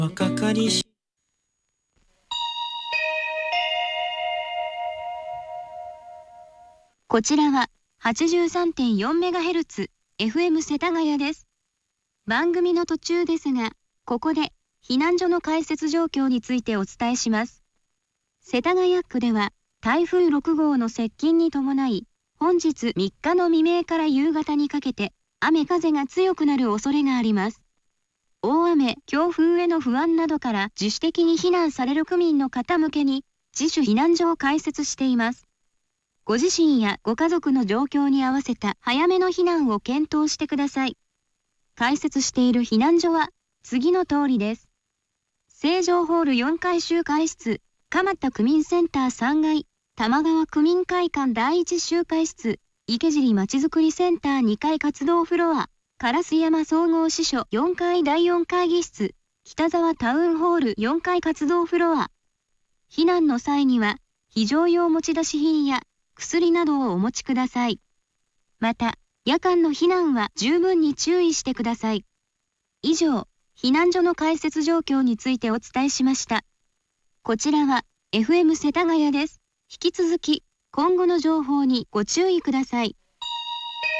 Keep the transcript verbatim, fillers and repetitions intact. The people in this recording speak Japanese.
若かりしこちらは はちじゅうさんてんよんメガヘルツ エフエム 世田谷です。番組の途中ですが、ここで避難所の開設状況についてお伝えします。世田谷区では台風ろくごうの接近に伴い、本日みっかの未明から夕方にかけて雨風が強くなる恐れがあります。大雨、強風への不安などから自主的に避難される区民の方向けに自主避難所を開設しています。ご自身やご家族の状況に合わせた早めの避難を検討してください。開設している避難所は次の通りです。成城ホールよんかい集会室、蒲田区民センターさんがい、玉川区民会館だいいち集会室、池尻まちづくりセンターにかい活動フロア、烏山総合支所よんかいだいよん会議室、北沢タウンホールよんかい活動フロア。避難の際には、非常用持ち出し品や薬などをお持ちください。また、夜間の避難は十分に注意してください。以上、避難所の開設状況についてお伝えしました。こちらは エフエム 世田谷です。引き続き、今後の情報にご注意ください。